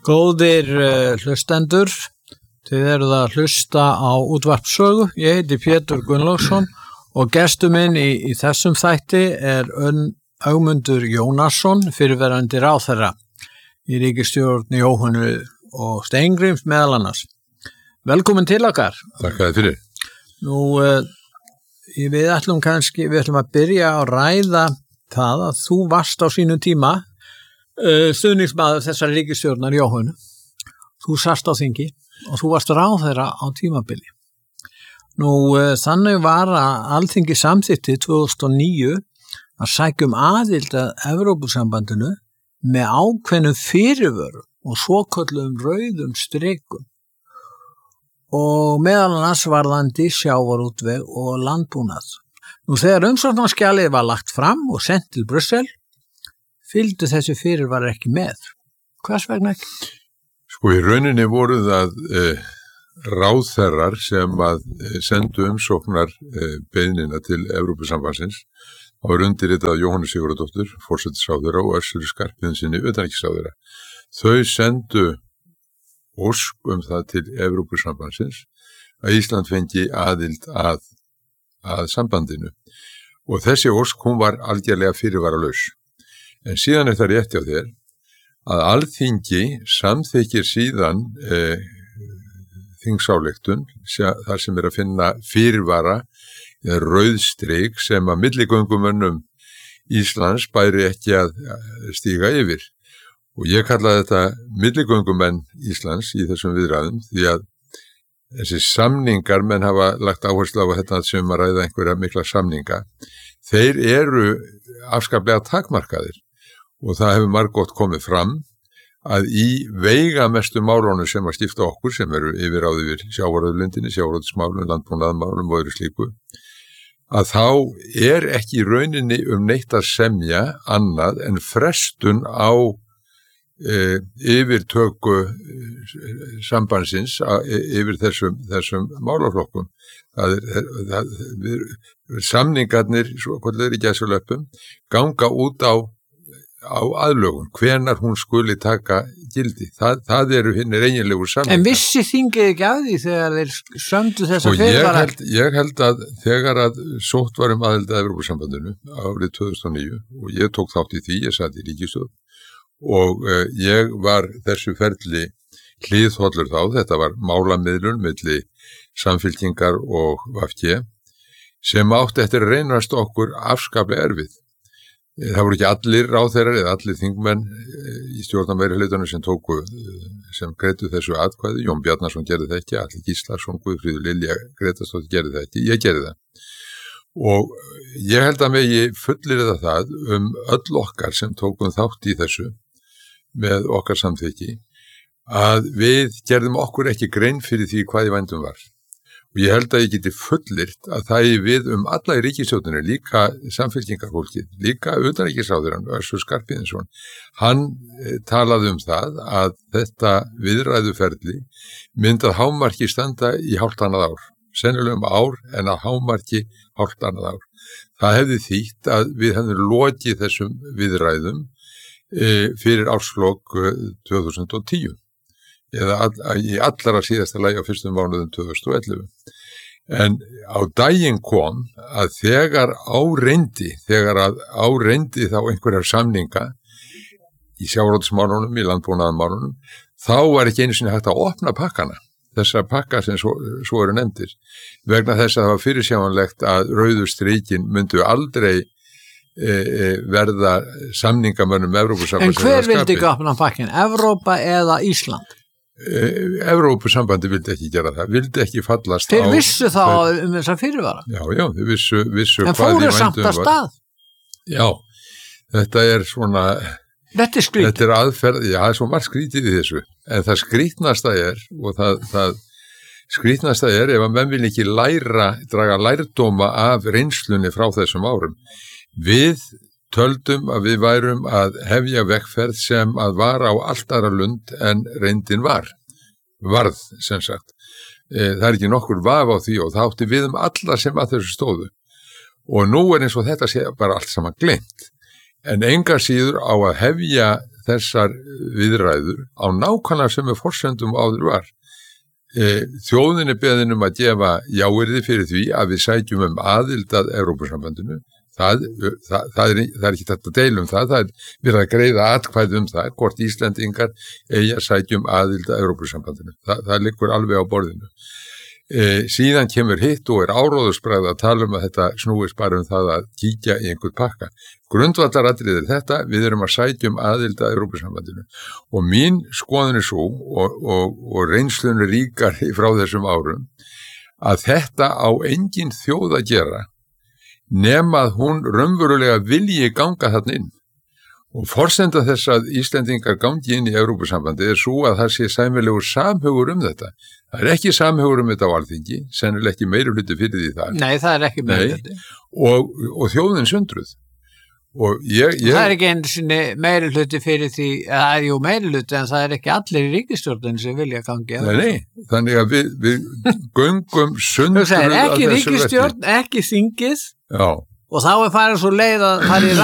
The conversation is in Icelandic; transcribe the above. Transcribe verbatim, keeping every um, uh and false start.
Góðir uh, hlustendur, þið eruð að hlusta á útvarpssögu. Ég heiti Pétur Gunnlaugsson og gestur minn í, í þessum þætti er Ögmundur Jónasson, fyrrverandi ráðherra í ríkisstjórn Jóhönnu og Steingríms meðal annars. Velkomin til okkar. Takk að þið fyrir. Nú, uh, við ætlum kannski, við ætlum að byrja að ræða það að þú varst á sínum tíma stuðningsmaður þessar ríkisstjórnar Jóhönnu. Þú sast á þingi og þú varst ráðherra á tímabili. Nú, þannig var að Alþingi samþykkti tvö þúsund og níu að sækja um aðild að Evrópusambandinu með ákveðnum fyrirvörum og svokölluðum rauðum strikum og meðal annars varðandi sjávarútveg og landbúnað. Nú, þegar umsóknarskjalið var lagt fram og sent til Brussel, fylgdu þessi fyrirvarar ekki með. Hvers vegna ekki? Sko, í rauninni voru það eh, ráðherrar sem að eh, sendu umsóknar eh, beiðnina til Evrópusambandsins. Það var undirritað Jóhannu Sigurðardóttur, forsætisráðherra og Össuri Skarphéðinssyni, utanríkisráðherra. Þau sendu ósk um það til Evrópusambandsins að Ísland fengi aðild að, að sambandinu. Og þessi ósk, hún var algjörlega fyrirvaralaus. En síðan er það rétt hjá þér að Alþingi samþykkir síðan eh, þingsályktun þar sem er að finna fyrirvara eða rauðstrik sem að milligöngumönnum Íslands bæri ekki að stíga yfir. Og ég kalla þetta milligöngumenn Íslands í þessum viðræðum því að þessi samningar, menn hafa lagt áherslu á þetta sem að ræða einhverja mikla samninga, þeir eru afskaplega takmarkaðir. Og það hefur margótt komið fram að í veigamestu málunum sem að skipta okkur, sem eru yfirráð yfir sjávarauðlindinni, sjávarauðsmálum, landbúnaðarmálum og öðru slíku, að þá er ekki í rauninni um neitt að semja annað en frestun á e, yfirtöku sambandsins a, e, yfir þessum, þessum málaflokkum. Það er, það, við, samningarnir, svo hvað er í gæsulöpum, ganga út á á aðlögun, hvenar hún skuli taka gildi. Það, það eru hinnir eiginlegu samningar. En vissi þingið ekki af því þegar þeir sömdu þessa fyrirvara? Og ég held, ég held að þegar að sótt var um aðild að Evrópusambandinu árið tvö þúsund og níu og ég tók þátt í því, ég satt í ríkisstjórn og uh, ég var þessu ferli hliðhollur þá, þetta var málamiðlun milli Samfylkingar og V G sem átti eftir að reynast okkur afskaplega erfið. Það voru ekki allir ráðherrar eða allir þingmenn í stjórnarmeirihlutanum sem tóku, sem greiddu þessu atkvæði. Jón Bjarnason gerði það ekki, Atli Gíslason, Guðfríður Lilja Grétarsdóttir gerði það ekki, ég gerði það. Og ég held að megi fullyrða það um öll okkar sem tókum þátt í þessu með okkar samþykki að við gerðum okkur ekki grein fyrir því hvað í vændum var. Og ég held að ég geti fullyrt að það er við um alla í ríkisstjórninni, líka samfylkingarfólkið, líka utanríkisráðherrann, Össur Skarphéðinsson. Hann e, talaði um það að þetta viðræðuferli myndað hámarki standa í hálft annað ár. Sennilega um ár en að hámarki hálft annað ár. Það hefði þýtt að við hefðum lokið þessum viðræðum e, fyrir árslok e, tvö þúsund og tíu. Eða all, í allara síðasta lagi á fyrstum mánuðum tvö þúsund og ellefu. En á daginn kom að þegar áreyndi, þegar að áreyndi þá einhverjar samninga í sjávarútvegsmálunum, í landbúnaðarmálunum, þá var ekki einu sinni hægt að opna pakkana, þessa pakka sem svo, svo eru nefndir, vegna þess að það var fyrirsjáanlegt að rauðu stríkin myndu aldrei e, e, verða samningamönnum Evrópusambandsins. En hver vildi ekki opna pakkin, Evrópa eða Ísland? Evrópusambandi vildi ekki gera það, vildi ekki fallast þeir á... Þeir vissu þá þeir, um þessa fyrirvara? Já, já, þeir vissu, vissu en hvað í vændum var. En fóru samt að stað? Já, þetta er svona... Þetta er skrítið? Þetta er aðferð, já, það er svo margt skrítið í þessu. En það skrítnasta er, og það, það skrítnasta er ef að menn vil ekki læra, draga lærdóma af reynslunni frá þessum árum. Við töldum að við værum að hefja vegferð sem að var á allt aðra lund en reyndin var, varð sem sagt. E, það er ekki nokkur vaf á því og það átti við um alla sem að þessu stóðu. Og nú er eins og þetta sé bara allt saman gleymt. En enga síður á að hefja þessar viðræður á nákvæmlega sem við forsendum áður var. E, þjóðinni beðin um að gefa jáyrði fyrir því að við sækjum um aðild að Evrópusambandinu. Það, það, það, er, það er ekki þetta deilum það, það er verið að greiða atkvæði um það, hvort Íslendingar eigi að sækjum aðild að Evrópusambandinu. Það, það liggur alveg á borðinu. E, síðan kemur hitt og er áróðusbræð að tala um að þetta snúist bara um það að kíkja í einhvern pakka. Grundvallaratriðið er þetta, við erum að sækjum aðild að Evrópusambandinu og mín skoðun er svo og, og, og reynslun er ríkar frá þessum árum að þetta á engin þjóð að gera nema að hún raunverulega vilji ganga þarna inn. Og forsenda þess að Íslendingar gangi inn í Evrópusambandi er svo að það sé sæmilegur samhugur um þetta. Það er ekki samhugur um þetta á Alþingi, sennilega ekki meiri hluti fyrir því það. Nei, það er ekki meiri hluti. Og, og þjóðin sundruð. Og ég, ég... Það er ekki einu sinni meiri hluti fyrir því, það er jú meiri hluti en það er ekki allir í ríkisstjórnin sem vilja gangi. Nei, nei, þannig að við, við göngum sundruð. Þú segir ekki ríkisstjórn, ekki þingið. Já. Og þá er farið svo leið að fara í